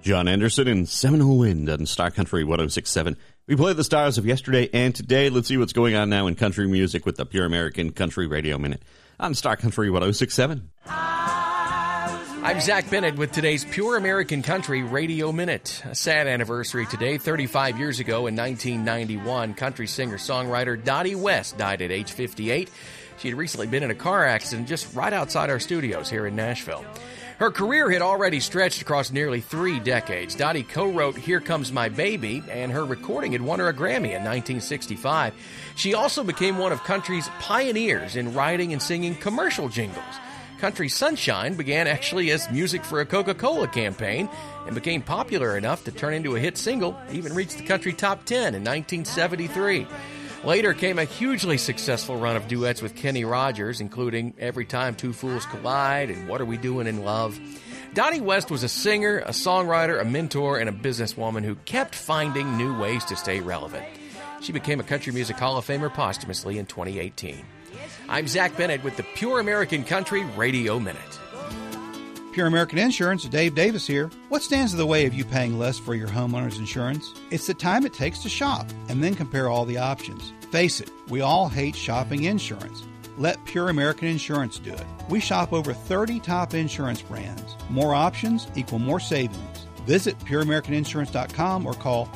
John Anderson in Seminole Wind on Star Country 106.7. We play the stars of yesterday and today. Let's see what's going on now in country music with the Pure American Country Radio Minute on Star Country 106.7. I'm Zach Bennett with today's Pure American Country Radio Minute. A sad anniversary today. 35 years ago in 1991, country singer-songwriter Dottie West died at age 58. She had recently been in a car accident just right outside our studios here in Nashville. Her career had already stretched across nearly 3 decades. Dottie co-wrote Here Comes My Baby, and her recording had won her a Grammy in 1965. She also became one of country's pioneers in writing and singing commercial jingles. Country Sunshine began actually as music for a Coca-Cola campaign and became popular enough to turn into a hit single, even reached the country top 10 in 1973. Later came a hugely successful run of duets with Kenny Rogers, including Every Time Two Fools Collide and What Are We Doing in Love. Dottie West was a singer, a songwriter, a mentor, and a businesswoman who kept finding new ways to stay relevant. She became a Country Music Hall of Famer posthumously in 2018. I'm Zach Bennett with the Pure American Country Radio Minute. Pure American Insurance, Dave Davis here. What stands in the way of you paying less for your homeowner's insurance? It's the time it takes to shop and then compare all the options. Face it, we all hate shopping insurance. Let Pure American Insurance do it. We shop over 30 top insurance brands. More options equal more savings. Visit pureamericaninsurance.com or call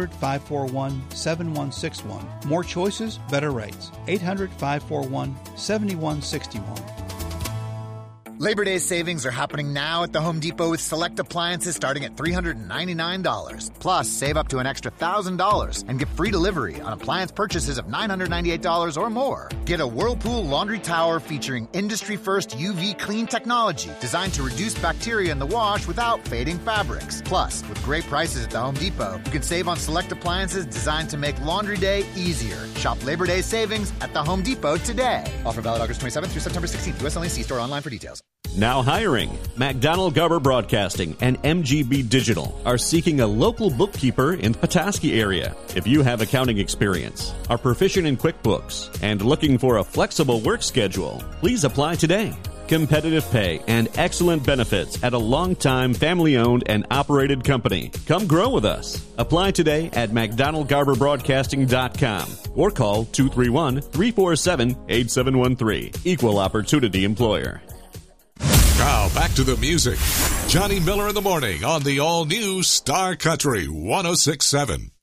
800-541-7161. More choices, better rates. 800-541-7161. Labor Day savings are happening now at the Home Depot with select appliances starting at $399. Plus, save up to an extra $1,000 and get free delivery on appliance purchases of $998 or more. Get a Whirlpool laundry tower featuring industry-first UV clean technology designed to reduce bacteria in the wash without fading fabrics. Plus, with great prices at the Home Depot, you can save on select appliances designed to make laundry day easier. Shop Labor Day savings at the Home Depot today. Offer valid August 27th through September 16th. U.S. only. See store online for details. Now hiring. McDonald Garber Broadcasting and MGB Digital are seeking a local bookkeeper in the Petoskey area. If you have accounting experience, are proficient in QuickBooks, and looking for a flexible work schedule, please apply today. Competitive pay and excellent benefits at a long-time family-owned and operated company. Come grow with us. Apply today at McDonaldGarberBroadcasting.com or call 231-347-8713. Equal Opportunity Employer. Now, back to the music. Johnny Miller in the morning on the all-new Star Country 106.7.